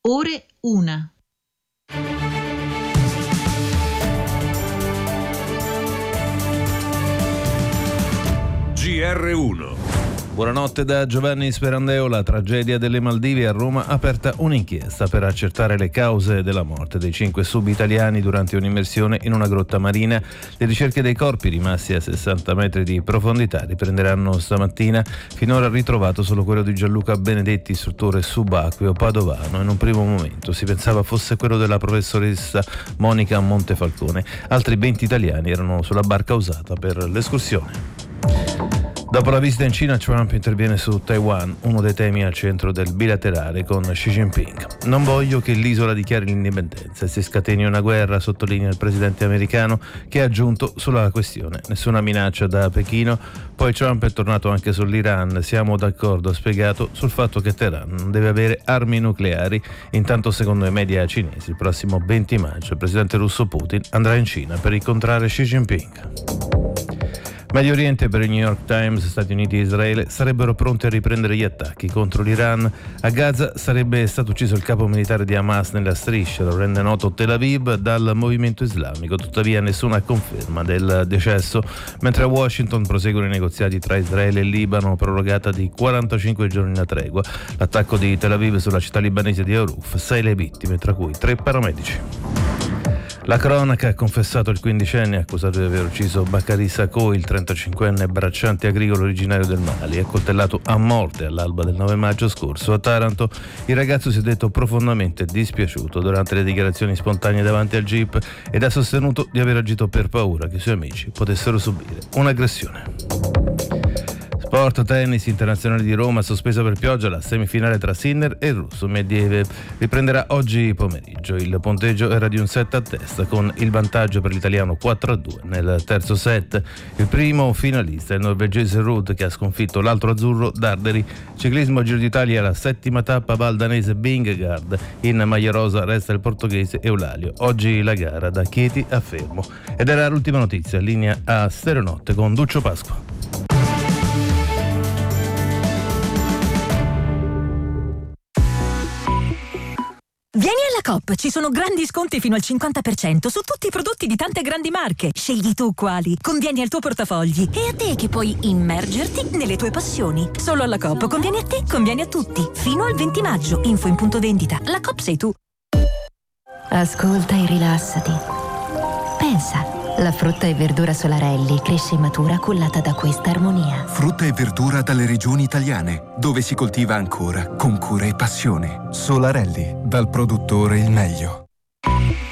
Ore 1. GR1. Buonanotte da Giovanni Sperandeo. La tragedia delle Maldive. A Roma aperta un'inchiesta per accertare le cause della morte dei 5 sub-italiani durante un'immersione in una grotta marina. Le ricerche dei corpi rimasti a 60 metri di profondità riprenderanno stamattina. Finora ritrovato solo quello di Gianluca Benedetti, istruttore subacqueo padovano. In un primo momento si pensava fosse quello della professoressa Monica Montefalcone. Altri 20 italiani erano sulla barca usata per l'escursione. Dopo la visita in Cina, Trump interviene su Taiwan, uno dei temi al centro del bilaterale con Xi Jinping. Non voglio che l'isola dichiari l'indipendenza e si scateni una guerra, sottolinea il presidente americano, che ha aggiunto sulla questione: nessuna minaccia da Pechino. Poi Trump è tornato anche sull'Iran. Siamo d'accordo, ha spiegato, sul fatto che Teheran non deve avere armi nucleari. Intanto, secondo i media cinesi, il prossimo 20 maggio il presidente russo Putin andrà in Cina per incontrare Xi Jinping. Medio Oriente. Per il New York Times, Stati Uniti e Israele sarebbero pronti a riprendere gli attacchi contro l'Iran. A Gaza sarebbe stato ucciso il capo militare di Hamas nella striscia, lo rende noto Tel Aviv, dal movimento islamico. Tuttavia nessuna conferma del decesso, mentre a Washington proseguono i negoziati tra Israele e Libano, prorogata di 45 giorni la tregua. L'attacco di Tel Aviv sulla città libanese di Aruf, 6 le vittime, tra cui 3 paramedici. La cronaca ha confessato il quindicenne accusato di aver ucciso Bakary Sako, il 35enne bracciante agricolo originario del Mali, accoltellato a morte all'alba del 9 maggio scorso a Taranto. Il ragazzo si è detto profondamente dispiaciuto durante le dichiarazioni spontanee davanti al jeep ed ha sostenuto di aver agito per paura che i suoi amici potessero subire un'aggressione. Sport, tennis, Internazionale di Roma sospesa per pioggia la semifinale tra Sinner e il russo Medvedev riprenderà oggi pomeriggio. Il punteggio era di un set a testa, con il vantaggio per l'italiano 4-2 nel terzo set. Il primo finalista è il norvegese Ruud, che ha sconfitto l'altro azzurro Darderi. Ciclismo Giro d'Italia, la settima tappa, Val Danese Vingegaard. In maglia rosa resta il portoghese Eulalio. Oggi la gara da Chieti a Fermo. Ed era l'ultima notizia. Linea a Stereonotte con Duccio Pasqua. Vieni alla Coop, ci sono grandi sconti fino al 50% su tutti i prodotti di tante grandi marche. Scegli tu quali, convieni al tuo portafogli e a te che puoi immergerti nelle tue passioni. Solo alla Coop convieni a te, convieni a tutti. Fino al 20 maggio, info in punto vendita. La Coop sei tu. Ascolta e rilassati. Pensa, la frutta e verdura Solarelli cresce e matura cullata da questa armonia. Frutta e verdura dalle regioni italiane, dove si coltiva ancora con cura e passione. Solarelli, dal produttore il meglio.